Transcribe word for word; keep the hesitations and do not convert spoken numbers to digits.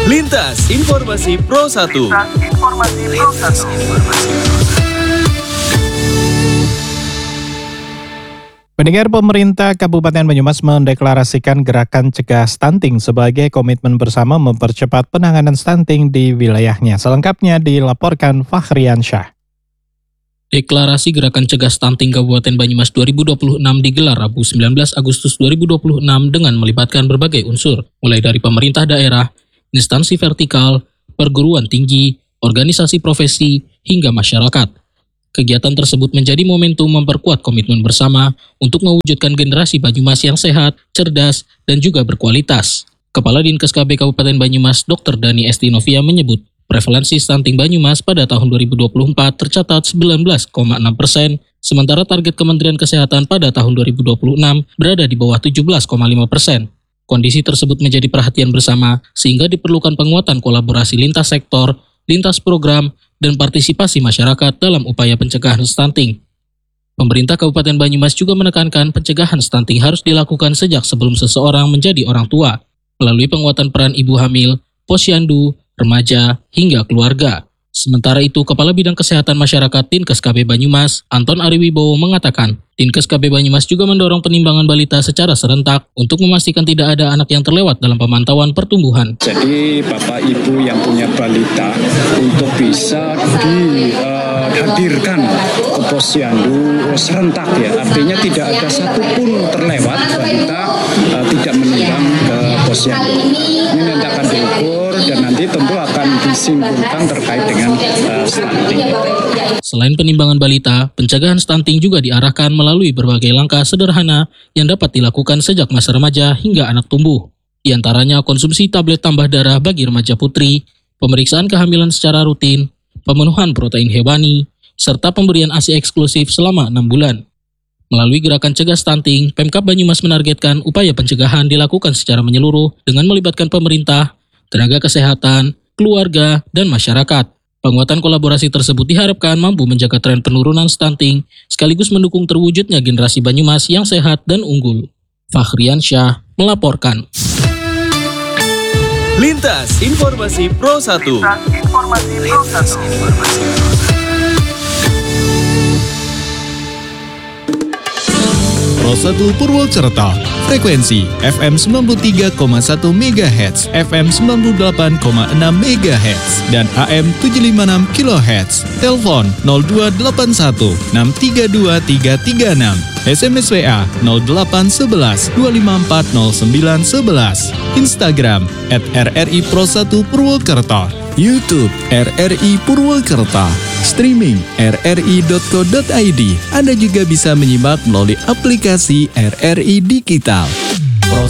Lintas Informasi Pro satu. Pendengar, pemerintah Kabupaten Banyumas mendeklarasikan gerakan cegah stunting sebagai komitmen bersama mempercepat penanganan stunting di wilayahnya. Selengkapnya dilaporkan Fahrian Syah. Deklarasi Gerakan Cegah Stunting Kabupaten Banyumas dua ribu dua puluh enam digelar Rabu sembilan belas Agustus dua ribu dua puluh enam dengan melibatkan berbagai unsur, mulai dari pemerintah daerah, instansi vertikal, perguruan tinggi, organisasi profesi, hingga masyarakat. Kegiatan tersebut menjadi momentum memperkuat komitmen bersama untuk mewujudkan generasi Banyumas yang sehat, cerdas, dan juga berkualitas. Kepala Dinkes K B Kabupaten Banyumas, Doktor Dani Estinovia menyebut, prevalensi stunting Banyumas pada tahun dua ribu dua puluh empat tercatat sembilan belas koma enam persen, sementara target Kementerian Kesehatan pada tahun dua ribu dua puluh enam berada di bawah tujuh belas koma lima persen. Kondisi tersebut menjadi perhatian bersama sehingga diperlukan penguatan kolaborasi lintas sektor, lintas program, dan partisipasi masyarakat dalam upaya pencegahan stunting. Pemerintah Kabupaten Banyumas juga menekankan pencegahan stunting harus dilakukan sejak sebelum seseorang menjadi orang tua, melalui penguatan peran ibu hamil, posyandu, remaja, hingga keluarga. Sementara itu, Kepala Bidang Kesehatan Masyarakat Dinkes K B Banyumas, Anton Ariwibowo mengatakan, Dinkes K B Banyumas juga mendorong penimbangan balita secara serentak untuk memastikan tidak ada anak yang terlewat dalam pemantauan pertumbuhan. Jadi Bapak Ibu yang punya balita untuk bisa dihadirkan uh, ke posyandu serentak ya, artinya tidak ada satupun terlewat balita uh, tidak menimbang ke posyandu. Ini nanti akan diukur dan nanti tentu akan disimpulkan terkait dengan uh, stunting. Selain penimbangan balita, pencegahan stunting juga diarahkan melalui berbagai langkah sederhana yang dapat dilakukan sejak masa remaja hingga anak tumbuh. Di antaranya konsumsi tablet tambah darah bagi remaja putri, pemeriksaan kehamilan secara rutin, pemenuhan protein hewani, serta pemberian A S I eksklusif selama enam bulan. Melalui gerakan cegah stunting, Pemkab Banyumas menargetkan upaya pencegahan dilakukan secara menyeluruh dengan melibatkan pemerintah, tenaga kesehatan, keluarga, dan masyarakat. Penguatan kolaborasi tersebut diharapkan mampu menjaga tren penurunan stunting, sekaligus mendukung terwujudnya generasi Banyumas yang sehat dan unggul. Fahrian Syah melaporkan. Lintas Informasi Pro satu. Pro satu Purwokerto, frekuensi F M sembilan puluh tiga koma satu megahertz, F M sembilan puluh delapan koma enam megahertz, dan A M tujuh ratus lima puluh enam kilohertz. Telepon nol dua delapan satu enam tiga dua tiga tiga enam, S M S W A nol delapan satu satu dua lima empat nol sembilan satu satu, Instagram at R R I Pro satu Purwokerto, YouTube R R I Purwokerto, streaming r r i dot co dot i d. Anda juga bisa menyimak melalui aplikasi R R I Digital.